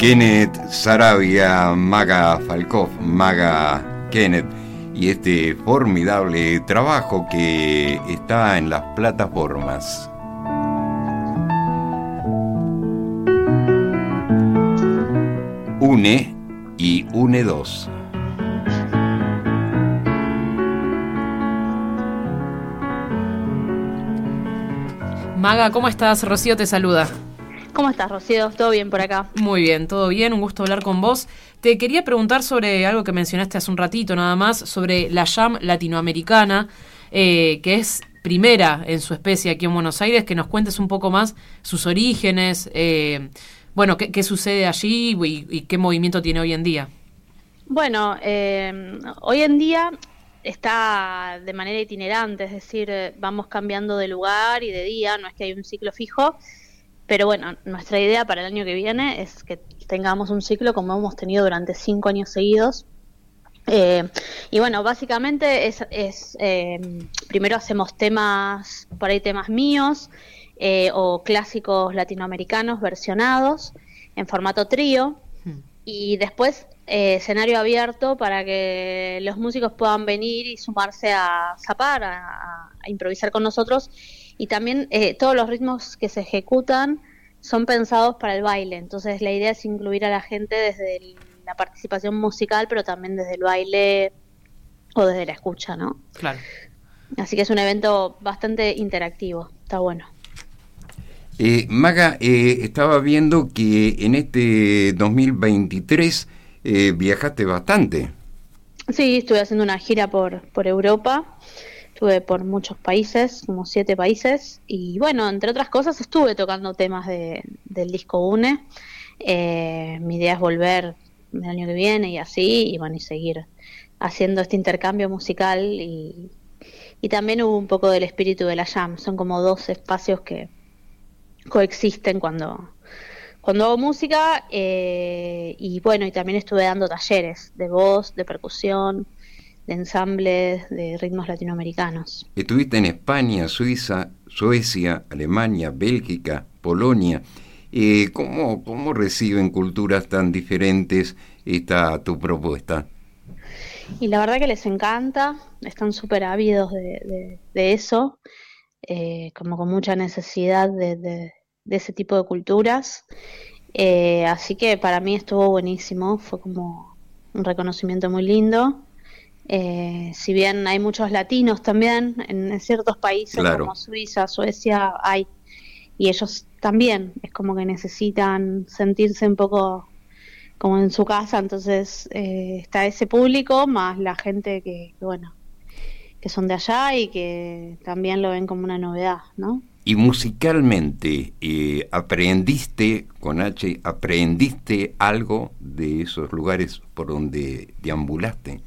Kenneth Saravia, Maga Falkov, Maga Kenneth, y este formidable trabajo que está en las plataformas. Une y Une 2. Maga, ¿cómo estás? Rocío te saluda. ¿Cómo estás, Rocío? ¿Todo bien por acá? Muy bien, todo bien, un gusto hablar con vos. Te quería preguntar sobre algo que mencionaste hace un ratito nada más, sobre la jam latinoamericana, que es primera en su especie aquí en Buenos Aires, que nos cuentes un poco más sus orígenes, bueno, qué sucede allí y qué movimiento tiene hoy en día. Bueno, hoy en día está de manera itinerante, es decir, vamos cambiando de lugar y de día, no es que hay un ciclo fijo, pero bueno, nuestra idea para el año que viene es que tengamos un ciclo como hemos tenido durante 5 años seguidos. Y bueno, básicamente es primero hacemos temas, por ahí temas míos, o clásicos latinoamericanos versionados en formato trío, y después escenario abierto para que los músicos puedan venir y sumarse a zapar, a improvisar con nosotros, y también todos los ritmos que se ejecutan son pensados para el baile, entonces la idea es incluir a la gente desde la participación musical, pero también desde el baile o desde la escucha, ¿no? Claro. Así que es un evento bastante interactivo, está bueno. Maga, estaba viendo que en este 2023 viajaste bastante. Sí, estuve haciendo una gira por Europa, estuve por muchos países, como 7 países, y bueno, entre otras cosas estuve tocando temas del disco UNE. Mi idea es volver el año que viene y así, y bueno, y seguir haciendo este intercambio musical, y también hubo un poco del espíritu de la jam, son como 2 espacios que coexisten cuando hago música, y bueno, y también estuve dando talleres de voz, de percusión, de ensambles, de ritmos latinoamericanos. Estuviste en España, Suiza, Suecia, Alemania, Bélgica, Polonia. ¿Cómo reciben culturas tan diferentes tu propuesta? Y la verdad que les encanta, están súper ávidos de eso, como con mucha necesidad de ese tipo de culturas. Así que para mí estuvo buenísimo, fue como un reconocimiento muy lindo. Si bien hay muchos latinos también en ciertos países, claro, como Suiza, Suecia, hay, y ellos también es como que necesitan sentirse un poco como en su casa, entonces está ese público más la gente que bueno, que son de allá y que también lo ven como una novedad, ¿no? Y musicalmente, ¿aprendiste algo de esos lugares por donde deambulaste?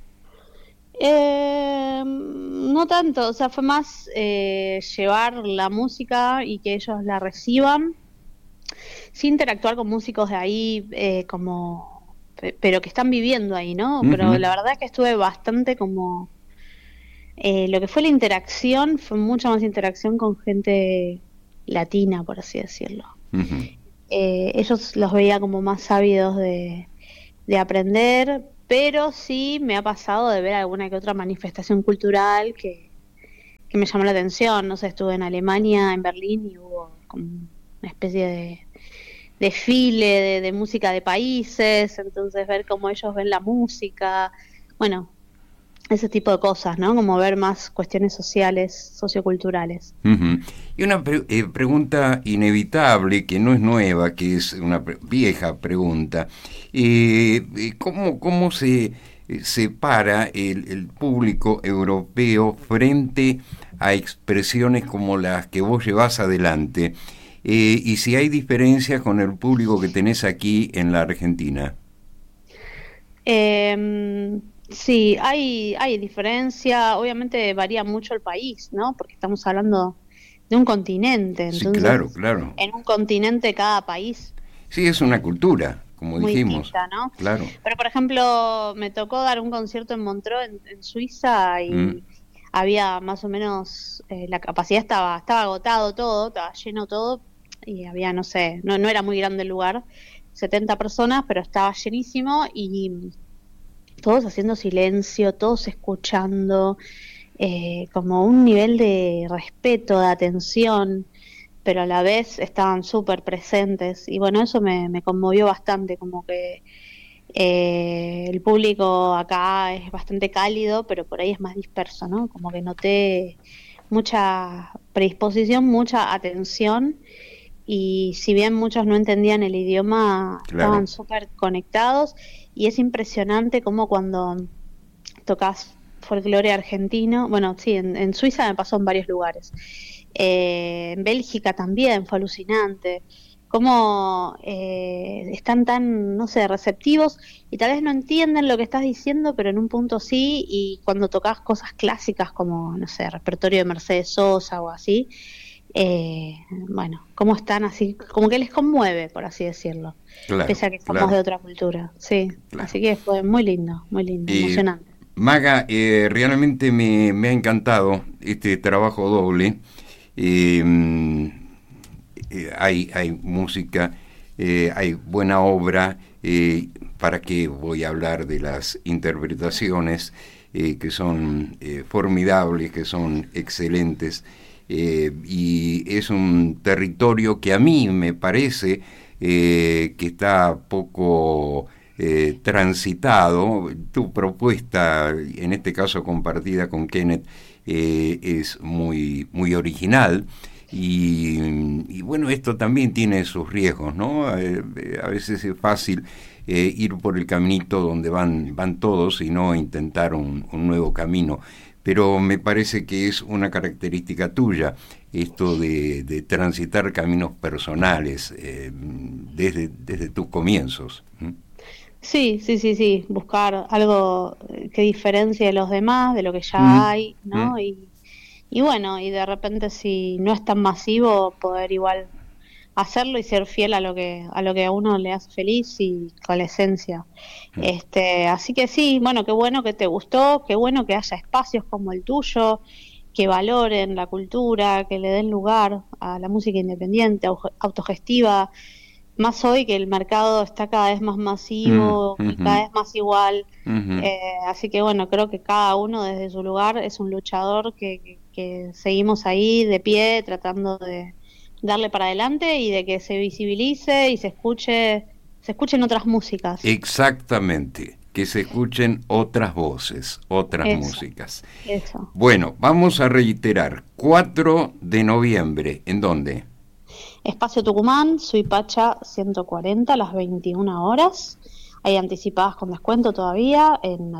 No tanto, o sea, fue más llevar la música y que ellos la reciban, sin interactuar con músicos de ahí, pero que están viviendo ahí, ¿no? Uh-huh. Pero la verdad es que estuve bastante como... lo que fue la interacción, fue mucha más interacción con gente latina, por así decirlo. Uh-huh. Ellos los veía como más ávidos de aprender, pero sí me ha pasado de ver alguna que otra manifestación cultural que me llamó la atención. No sé, estuve en Alemania, en Berlín, y hubo como una especie de desfile de música de países, entonces ver cómo ellos ven la música, bueno, ese tipo de cosas, ¿no? Como ver más cuestiones sociales, socioculturales. Uh-huh. Y una pregunta inevitable, que no es nueva, que es una vieja pregunta. ¿Cómo se separa el público europeo frente a expresiones como las que vos llevás adelante? Y si hay diferencias con el público que tenés aquí en la Argentina. Sí, hay diferencia, obviamente varía mucho el país, ¿no? Porque estamos hablando de un continente, entonces sí, claro. En un continente cada país. Sí, es una cultura, como muy dijimos. Distinta, ¿no? Claro. Pero por ejemplo, me tocó dar un concierto en Montreux, en Suiza, y había más o menos, la capacidad estaba agotado todo, estaba lleno todo, y había, no sé, no era muy grande el lugar, 70 personas, pero estaba llenísimo y todos haciendo silencio, todos escuchando, como un nivel de respeto, de atención, pero a la vez estaban súper presentes y bueno, eso me conmovió bastante, como que el público acá es bastante cálido, pero por ahí es más disperso, ¿no? Como que noté mucha predisposición, mucha atención y si bien muchos no entendían el idioma, Claro. estaban súper conectados y es impresionante como cuando tocas folclore argentino, bueno, sí, en Suiza me pasó en varios lugares, en Bélgica también fue alucinante, cómo están tan, no sé, receptivos y tal vez no entienden lo que estás diciendo, pero en un punto sí, y cuando tocas cosas clásicas como, no sé, repertorio de Mercedes Sosa o así, bueno, cómo están así, como que les conmueve, por así decirlo, Claro, pese a que somos claro. de otra cultura, sí, Claro. así que fue muy lindo, emocionante. Maga, realmente me ha encantado este trabajo doble. Eh, hay música, hay buena obra. ¿Para qué voy a hablar de las interpretaciones que son formidables, que son excelentes? Y es un territorio que a mí me parece que está poco transitado. Tu propuesta, en este caso compartida con Kenneth, es muy original. Y bueno, esto también tiene sus riesgos, ¿no? A veces es fácil ir por el caminito donde van todos y no intentar un nuevo camino. Pero me parece que es una característica tuya, esto de transitar caminos personales desde tus comienzos. Sí, sí, sí, sí, buscar algo que diferencie de los demás, de lo que ya hay, ¿no? Y bueno, y de repente si no es tan masivo, poder igual hacerlo y ser fiel a lo que a uno le hace feliz y con la esencia. Así que sí, bueno que te gustó, qué bueno que haya espacios como el tuyo, que valoren la cultura, que le den lugar a la música independiente, autogestiva, más hoy que el mercado está cada vez más masivo y cada vez más igual. Así que bueno, creo que cada uno desde su lugar es un luchador que seguimos ahí de pie tratando de darle para adelante y de que se visibilice y se escuchen otras músicas. Exactamente, que se escuchen otras voces, otras Eso, músicas. eso. Bueno, vamos a reiterar, 4 de noviembre, ¿en dónde? Espacio Tucumán, Suipacha 140 a las 21 horas. Hay anticipadas con descuento todavía en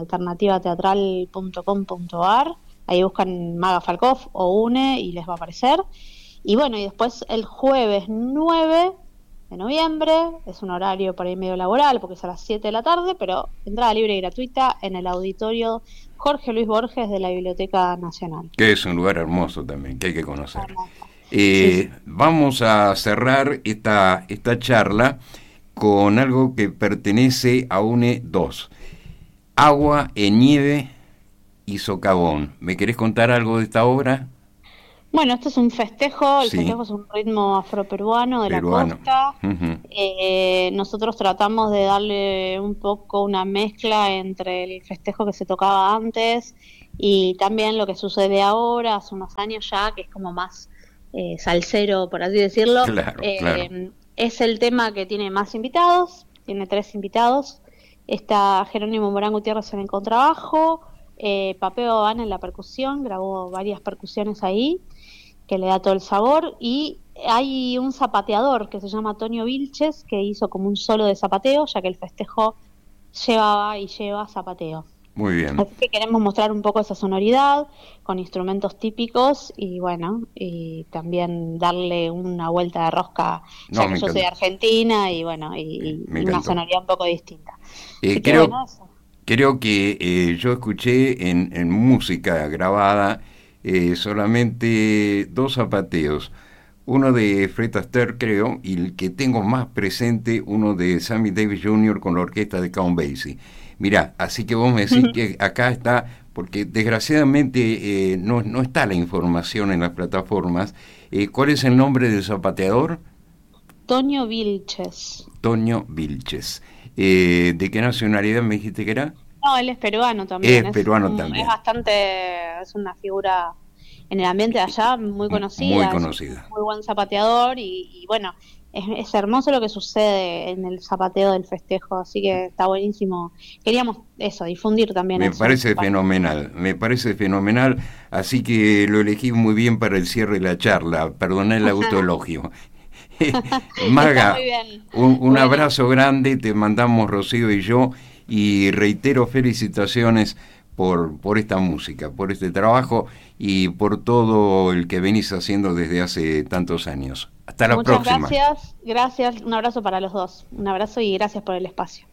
alternativateatral.com.ar. Ahí buscan Maga Falcoff o UNE y les va a aparecer. Y bueno, y después el jueves 9 de noviembre, es un horario por ahí medio laboral porque es a las 7 de la tarde, pero entrada libre y gratuita en el auditorio Jorge Luis Borges de la Biblioteca Nacional. Que es un lugar hermoso también, que hay que conocer. Sí. Vamos a cerrar esta charla con algo que pertenece a UNE 2. Agua en nieve y socavón. ¿Me querés contar algo de esta obra? Bueno, esto es un festejo, el Sí. festejo es un ritmo afroperuano de Peruano. la costa. Ujú. Nosotros tratamos de darle un poco una mezcla entre el festejo que se tocaba antes y también lo que sucede ahora, hace unos años ya, que es como más salsero, por así decirlo. Claro, claro. Es el tema que tiene más invitados, tiene 3 invitados. Está Jerónimo Morán Gutiérrez en el contrabajo, Papeo Van en la percusión, grabó varias percusiones ahí, que le da todo el sabor, y hay un zapateador que se llama Antonio Vilches, que hizo como un solo de zapateo, ya que el festejo lleva zapateo. Muy bien. Así que queremos mostrar un poco esa sonoridad con instrumentos típicos y bueno, y también darle una vuelta de rosca, ya que yo soy argentina y bueno, y una sonoridad un poco distinta. Creo que yo escuché en música grabada solamente 2 zapateos. Uno de Fred Astaire, creo, y el que tengo más presente, uno de Sammy Davis Jr. con la orquesta de Count Basie. Mirá, así que vos me decís que acá está, porque desgraciadamente no está la información en las plataformas. ¿Cuál es el nombre del zapateador? Toño Vilches. Toño Vilches. ¿De qué nacionalidad me dijiste que era? No, él es peruano también. Es peruano también. Es bastante, es una figura en el ambiente de allá muy conocida. Muy conocida. Muy buen zapateador y bueno, es hermoso lo que sucede en el zapateo del festejo, así que está buenísimo. Queríamos eso, difundir también Me eso. parece fenomenal, así que lo elegí muy bien para el cierre de la charla, perdoné el autoelogio. Maga, un abrazo grande, te mandamos Rocío y yo, y reitero felicitaciones por esta música, por este trabajo y por todo el que venís haciendo desde hace tantos años. Hasta la próxima. Muchas gracias, un abrazo para los dos, un abrazo y gracias por el espacio.